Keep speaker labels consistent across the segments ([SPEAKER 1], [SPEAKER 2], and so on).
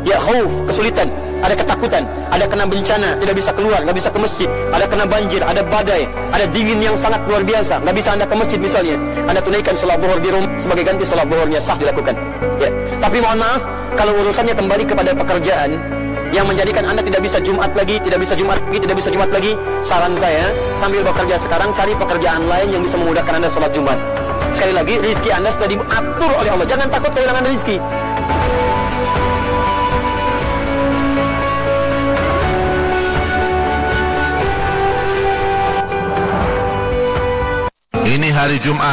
[SPEAKER 1] dia khauf, kesulitan, ada ketakutan, ada kena bencana, tidak bisa keluar, tidak bisa ke masjid, ada kena banjir, ada badai, ada dingin yang sangat luar biasa, tidak bisa anda ke masjid misalnya, anda tunaikan salat zuhur di rumah sebagai ganti salat zuhurnya, sah dilakukan. Ya. Tapi mohon maaf, kalau urusannya kembali kepada pekerjaan yang menjadikan anda tidak bisa Jumat lagi, tidak bisa Jumat lagi, tidak bisa Jumat lagi, saran saya, sambil bekerja sekarang, cari pekerjaan lain yang bisa memudahkan anda salat Jumat. Sekali lagi, rizki anda sudah diatur oleh Allah. Jangan takut kehilangan rizki.
[SPEAKER 2] Ini hari Jumat.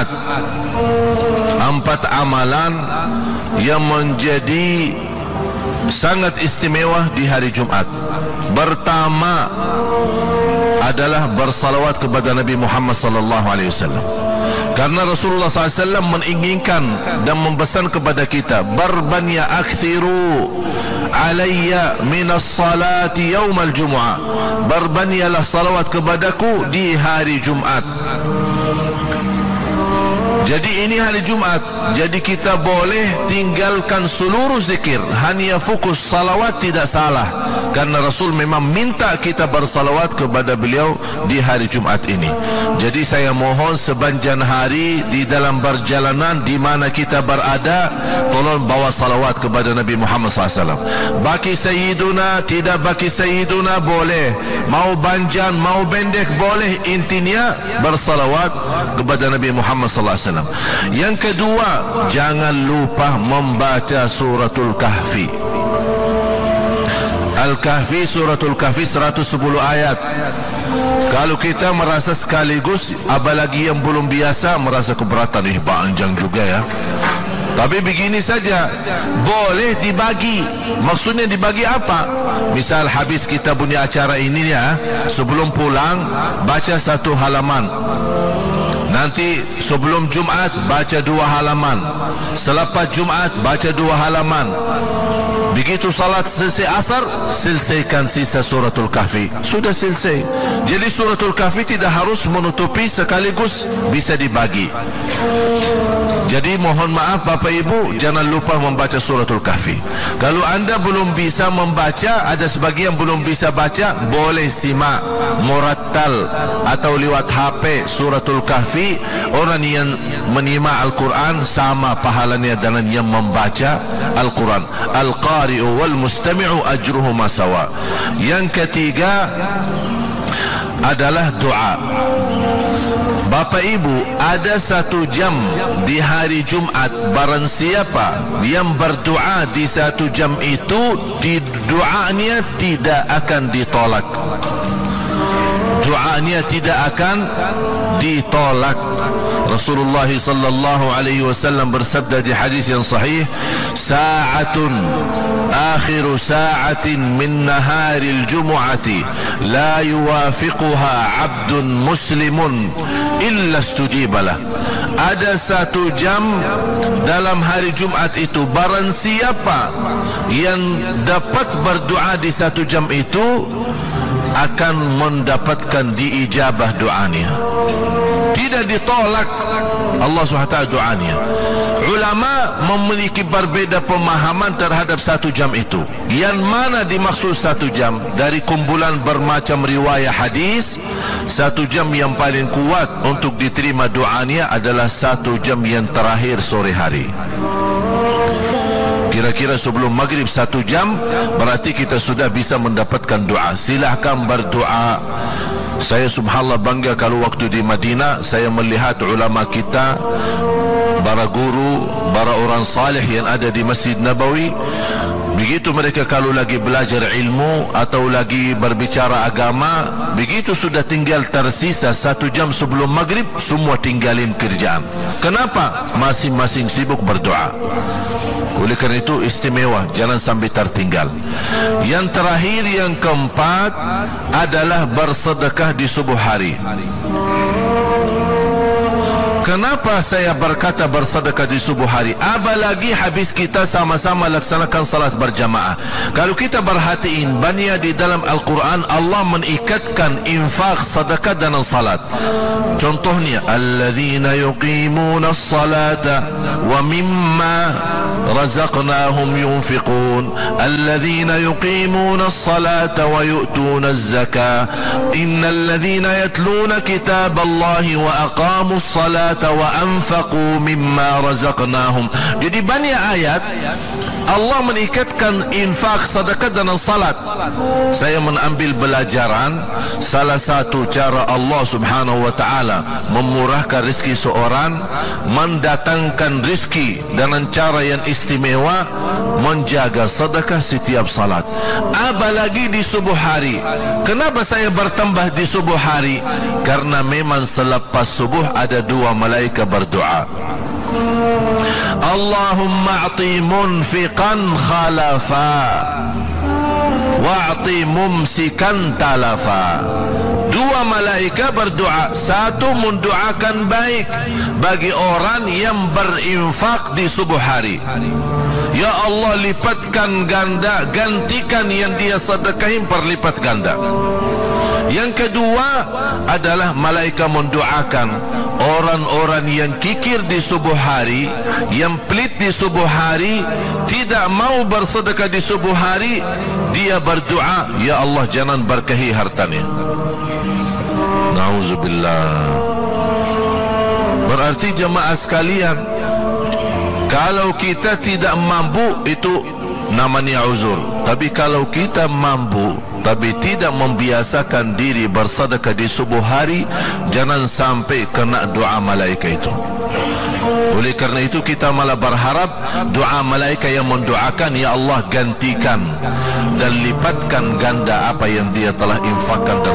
[SPEAKER 2] 4 amalan yang menjadi sangat istimewa di hari Jumat. Pertama adalah bersalawat kepada Nabi Muhammad sallallahu alaihi wasallam. Karena Rasulullah SAW menginginkan dan mempesan kepada kita, barbanya akthiru alayya minas salati yawmal jumu'ah, berbanyalah salawat kepadaku di hari Jumat. Jadi ini hari Jumat, jadi kita boleh tinggalkan seluruh zikir, hanya fokus salawat tidak salah, karena Rasul memang minta kita bersalawat kepada beliau di hari Jumat ini. Jadi saya mohon sepanjang hari di dalam perjalanan di mana kita berada, tolong bawa salawat kepada Nabi Muhammad SAW. Baki Sayyiduna, tidak baki Sayyiduna boleh, mau panjang mau pendek boleh, intinya bersalawat kepada Nabi Muhammad SAW. Yang kedua, jangan lupa membaca suratul Kahfi. Al-Kahfi, suratul Kahfi 110 ayat. Kalau kita merasa sekaligus, apalagi yang belum biasa merasa keberatan, panjang juga ya. Tapi begini saja, boleh dibagi. Maksudnya dibagi apa? Misal habis kita punya acara ini ya, sebelum pulang baca 1 halaman. Nanti sebelum Jumat baca 2 halaman. Selepas Jumat baca 2 halaman. Begitu salat selesai asar, selesaikan sisa suratul Kahfi. Sudah selesai. Jadi suratul Kahfi tidak harus menutupi sekaligus, bisa dibagi. Jadi mohon maaf Bapak Ibu, jangan lupa membaca suratul Kahfi. Kalau anda belum bisa membaca, ada sebagian belum bisa baca, boleh simak murattal atau lewat HP suratul Kahfi. Orang yang menyimak Al-Quran sama pahalanya dengan yang membaca Al-Quran. Al-Qari'u wal mustami'u ajruhuma sawa. Yang ketiga adalah doa. Bapak Ibu, ada 1 jam di hari Jumat, barang siapa yang berdoa di 1 jam itu, doanya tidak akan ditolak. Doanya tidak akan ditolak. Rasulullah sallallahu alaihi wasallam bersabda di hadis yang sahih, sa'atun akhiru sa'atin min naharil jumu'ati la yuwafiquha 'abdun muslimun illa istujibalah. Ada 1 jam dalam hari Jumat itu, barang siapa yang dapat berdoa di 1 jam itu akan mendapatkan diijabah doanya, tidak ditolak Allah SWT doanya. Ulama memiliki berbeza pemahaman terhadap 1 jam itu. Yang mana dimaksud 1 jam? Dari kumpulan bermacam riwayat hadis, 1 jam yang paling kuat untuk diterima doanya adalah 1 jam yang terakhir sore hari. Kira-kira sebelum maghrib 1 jam, berarti kita sudah bisa mendapatkan doa. Silahkan berdoa. Saya subhanallah bangga kalau waktu di Madinah saya melihat ulama kita, para guru, para orang saleh yang ada di Masjid Nabawi. Begitu mereka kalau lagi belajar ilmu atau lagi berbicara agama, begitu sudah tinggal tersisa 1 jam sebelum maghrib, semua tinggalin kerjaan. Kenapa? Masing-masing sibuk berdoa. Oleh kerana itu istimewa, jangan sampai tertinggal. Yang terakhir, yang keempat adalah bersedekah di subuh hari. Kenapa saya berkata bersedekah di subuh hari? Apalagi habis kita sama-sama laksanakan salat berjamaah. Kalau kita perhatiin, banyak di dalam Al-Quran Allah mengikatkan infak, sedekah dan salat. Contohnya, alladzina yuqimuna as-salata wa mimma رزقناهم ينفقون الذين يقيمون الصلاة ويؤتون الزكاة إن الذين يتلون كتاب الله وأقاموا الصلاة وأنفقوا مما رزقناهم. Jadi banyak ayat Allah menikatkan infak, sedekah dan salat. Saya mengambil pelajaran salah satu cara Allah Subhanahu wa taala memurahkan rezeki seorang, mendatangkan rezeki dengan cara yang istimewa, menjaga sedekah setiap salat. Apalagi di subuh hari. Kenapa saya bertambah di subuh hari? Karena memang selepas subuh ada dua malaikat berdoa. Allahumma a'ti munfiqan khalafa wa'ti mumsikan talafa. Dua malaikat berdoa. Satu mendoakan baik bagi orang yang berinfak di subuh hari. Ya Allah, lipatkan ganda, gantikan yang dia sedekahin berlipat ganda. Yang kedua adalah malaikat mendoakan orang-orang yang kikir di subuh hari, yang pelit di subuh hari, tidak mau bersedekah di subuh hari. Dia berdoa, ya Allah jangan berkahi hartanya. Nauzubillah. Berarti jemaah sekalian, kalau kita tidak mampu itu namanya uzur. Tapi kalau kita mampu tapi tidak membiasakan diri bersedekah di subuh hari, jangan sampai kena doa malaikat itu. Oleh kerana itu kita malah berharap doa malaikat yang mendoakan, ya Allah gantikan dan lipatkan ganda apa yang dia telah infakkan dan